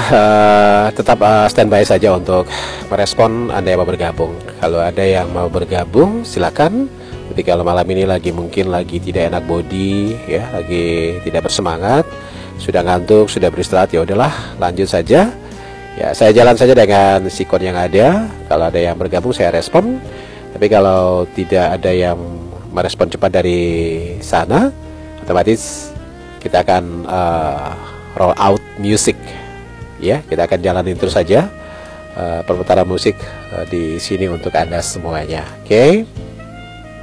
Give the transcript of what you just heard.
tetap standby saja untuk merespon Anda yang mau bergabung. Kalau ada yang mau bergabung silakan. Tapi kalau malam ini mungkin lagi tidak enak body ya, lagi tidak bersemangat, sudah ngantuk, sudah beristirahat, ya udahlah lanjut saja. Ya, saya jalan saja dengan sikon yang ada. Kalau ada yang bergabung saya respon. Tapi kalau tidak ada yang merespon cepat dari sana, otomatis kita akan roll out music. Ya, kita akan jalanin terus saja perputaran musik di sini untuk Anda semuanya. Oke.